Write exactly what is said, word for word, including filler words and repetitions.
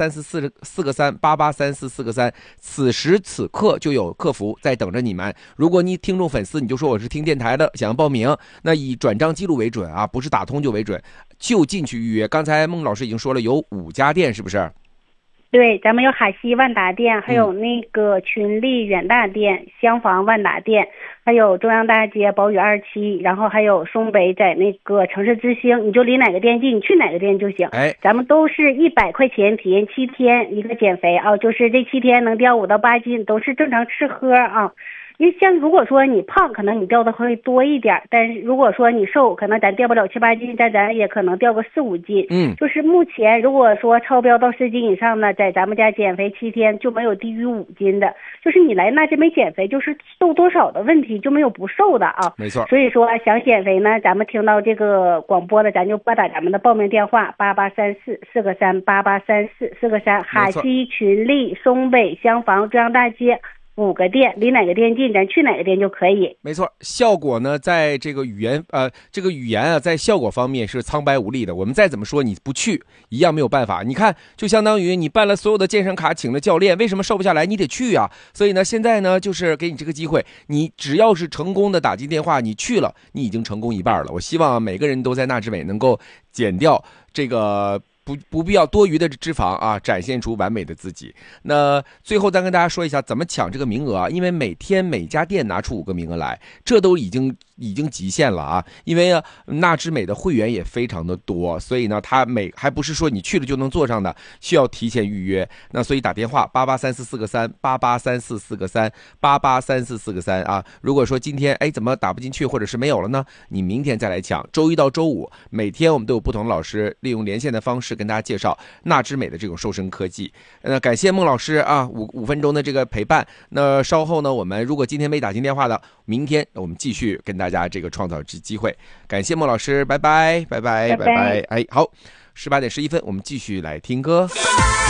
三四四四个三，八八三四四个三，此时此刻就有客服在等着你们。如果你听众粉丝，你就说我是听电台的，想要报名，那以转账记录为准啊，不是打通就为准，就进去预约。刚才孟老师已经说了，有五家店，是不是？ 对，咱们有海西万达店，还有那个群力远大店、襄房万达店，还有中央大街宝宇二期，然后还有松北在那个城市之星，你就离哪个店近，你去哪个店就行。 哎， 咱们都是一百块钱体验七天一个减肥啊，就是这七天能掉五到八斤，都是正常吃喝啊。因为像如果说你胖，可能你掉的会多一点，但是如果说你瘦，可能咱掉不了七八斤，但咱也可能掉个四五斤。 嗯， 就是目前如果说超标到十斤以上呢，在咱们家减肥七天就没有低于五斤的。就是你来那这没减肥，就是瘦多少的问题，就没有不瘦的啊。 没错。 所以说想减肥呢，咱们听到这个广播的，咱就拨打咱们的报名电话八八三四四个三八八三四四个三，海西、群力、松北、襄房、中央大街。五个店，离哪个店近，咱去哪个店就可以。 没错，效果呢，在这个语言呃，这个语言啊，在效果方面是苍白无力的。我们再怎么说，你不去一样没有办法。你看，就相当于你办了所有的健身卡，请了教练，为什么瘦不下来？你得去啊。所以呢，现在呢，就是给你这个机会，你只要是成功的打进电话，你去了，你已经成功一半了。我希望每个人都在纳之美能够减掉这个。不不必要多余的脂肪啊，展现出完美的自己。那最后再跟大家说一下怎么抢这个名额啊，因为每天每家店拿出五个名额来，这都已经已经极限了啊。因为啊，纳之美的会员也非常的多，所以呢，它每还不是说你去了就能坐上的，需要提前预约。那所以打电话八八三四四个三，八八三四四个三，八八三四四个三啊。如果说今天哎怎么打不进去，或者是没有了呢，你明天再来抢。周一到周五每天我们都有不同的老师利用连线的方式跟大家介绍纳之美的这种瘦身科技。那感谢孟老师啊，五五分钟的这个陪伴。那稍后呢，我们如果今天没打进电话的，明天我们继续跟大家这个创造机会。感谢孟老师，拜拜，拜拜，拜拜。哎，好，十八点十一分，我们继续来听歌。